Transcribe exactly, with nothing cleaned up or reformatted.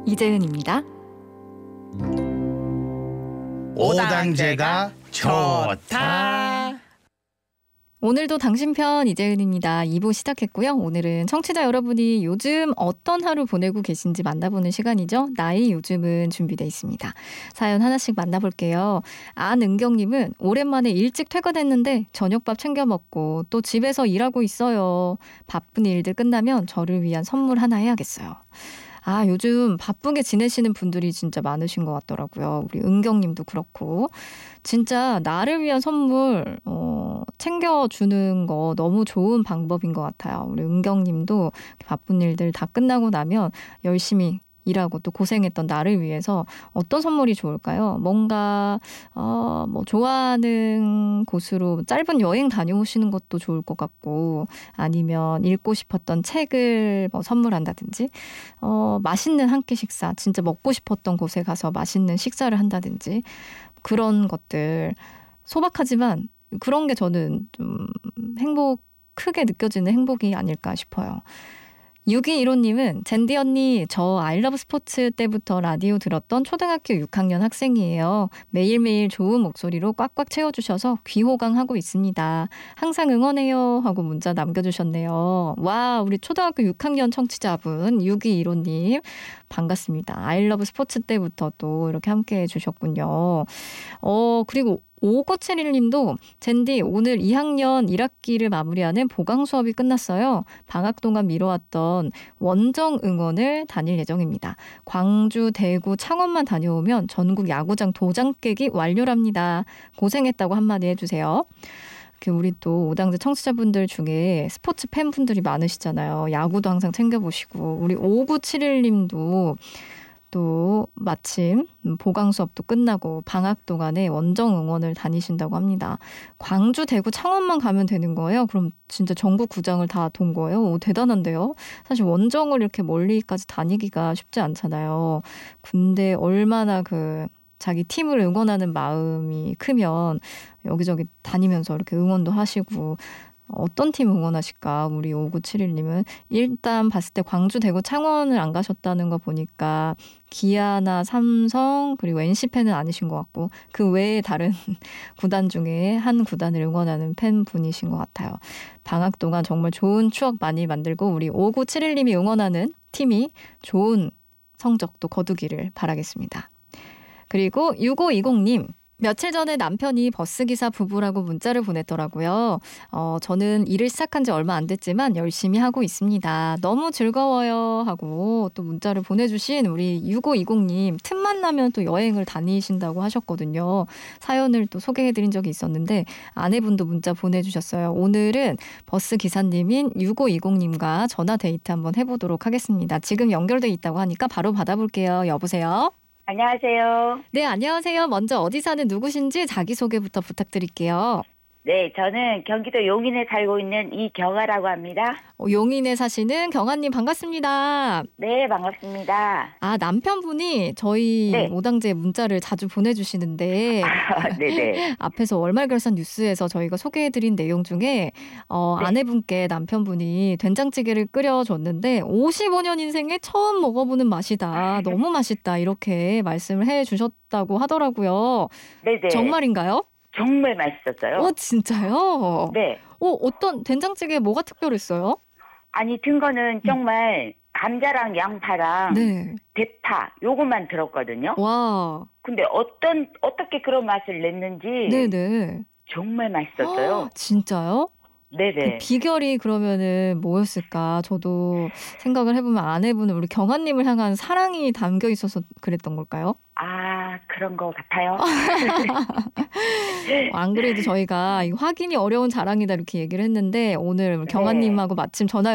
이재은입니다. 오당제가 좋다. 오늘도 당신 편 이재은입니다. 이 부 시작했고요. 오늘은 청취자 여러분이 요즘 어떤 하루 보내고 계신지 만나보는 시간이죠. 나의 요즘은 준비되어 있습니다. 사연 하나씩 만나볼게요. 안은경님은 오랜만에 일찍 퇴근했는데 저녁밥 챙겨 먹고 또 집에서 일하고 있어요. 바쁜 일들 끝나면 저를 위한 선물 하나 해야겠어요. 아, 요즘 바쁘게 지내시는 분들이 진짜 많으신 것 같더라고요. 우리 은경님도 그렇고. 진짜 나를 위한 선물 어, 챙겨주는 거 너무 좋은 방법인 것 같아요. 우리 은경님도 바쁜 일들 다 끝나고 나면 열심히 일하고 또 고생했던 나를 위해서 어떤 선물이 좋을까요? 뭔가 어, 뭐 좋아하는 곳으로 짧은 여행 다녀오시는 것도 좋을 것 같고, 아니면 읽고 싶었던 책을 뭐 선물한다든지, 어, 맛있는 한 끼 식사, 진짜 먹고 싶었던 곳에 가서 맛있는 식사를 한다든지, 그런 것들 소박하지만 그런 게 저는 좀 행복, 크게 느껴지는 행복이 아닐까 싶어요. 육이일오님은 젠디 언니, 저 아이러브 스포츠 때부터 라디오 들었던 초등학교 육 학년 학생이에요. 매일매일 좋은 목소리로 꽉꽉 채워주셔서 귀호강하고 있습니다. 항상 응원해요 하고 문자 남겨주셨네요. 와, 우리 초등학교 육 학년 청취자분 육이일오님 반갑습니다. 아이러브 스포츠 때부터 또 이렇게 함께 해주셨군요. 어, 그리고 오구칠일님도 젠디, 오늘 이 학년 일 학기를 마무리하는 보강 수업이 끝났어요. 방학 동안 미뤄왔던 원정 응원을 다닐 예정입니다. 광주, 대구, 창원만 다녀오면 전국 야구장 도장 깨기 완료랍니다. 고생했다고 한마디 해주세요. 우리 또 오당제 청취자분들 중에 스포츠 팬분들이 많으시잖아요. 야구도 항상 챙겨보시고, 우리 오구칠일님도 또 마침 보강 수업도 끝나고 방학 동안에 원정 응원을 다니신다고 합니다. 광주, 대구, 창원만 가면 되는 거예요? 그럼 진짜 전국 구장을 다 돈 거예요? 오, 대단한데요? 사실 원정을 이렇게 멀리까지 다니기가 쉽지 않잖아요. 근데 얼마나 그 자기 팀을 응원하는 마음이 크면 여기저기 다니면서 이렇게 응원도 하시고, 어떤 팀 응원하실까? 우리 오구칠일님은 일단 봤을 때 광주, 대구, 창원을 안 가셨다는 거 보니까 기아나 삼성 그리고 엔씨 팬은 아니신 것 같고, 그 외에 다른 구단 중에 한 구단을 응원하는 팬분이신 것 같아요. 방학 동안 정말 좋은 추억 많이 만들고 우리 오구칠일님이 응원하는 팀이 좋은 성적도 거두기를 바라겠습니다. 그리고 육오이공님, 며칠 전에 남편이 버스기사 부부라고 문자를 보냈더라고요. 어, 저는 일을 시작한 지 얼마 안 됐지만 열심히 하고 있습니다. 너무 즐거워요 하고 또 문자를 보내주신 우리 육오이공님, 틈만 나면 또 여행을 다니신다고 하셨거든요. 사연을 또 소개해드린 적이 있었는데 아내분도 문자 보내주셨어요. 오늘은 버스기사님인 육오이공님과 전화 데이트 한번 해보도록 하겠습니다. 지금 연결돼 있다고 하니까 바로 받아볼게요. 여보세요? 안녕하세요. 네, 안녕하세요. 먼저 어디 사는 누구신지 자기소개부터 부탁드릴게요. 네, 저는 경기도 용인에 살고 있는 이경아라고 합니다. 어, 용인에 사시는 경아님 반갑습니다. 네, 반갑습니다. 아, 남편분이 저희 네. 오당제 문자를 자주 보내주시는데 아, 네네. 앞에서 월말결산 뉴스에서 저희가 소개해드린 내용 중에 어, 네. 아내분께 남편분이 된장찌개를 끓여줬는데 오십오 년 인생에 처음 먹어보는 맛이다. 너무 맛있다. 이렇게 말씀을 해주셨다고 하더라고요. 네네. 정말인가요? 정말 맛있었어요. 어, 진짜요? 네. 어, 어떤 된장찌개 뭐가 특별했어요? 아니, 든 거는 정말 감자랑 양파랑 네. 대파 요것만 들었거든요. 와. 근데 어떤 어떻게 그런 맛을 냈는지 네네. 정말 맛있었어요. 헉, 진짜요? 네네. 그 비결이 그러면은 뭐였을까? 저도 생각을 해보면 아내분은 우리 경아님을 향한 사랑이 담겨 있어서 그랬던 걸까요? 아, 그런 거 같아요. 안 그래도 저희가 이 확인이 어려운 자랑이다 이렇게 얘기를 했는데 오늘 경아님하고 마침 전화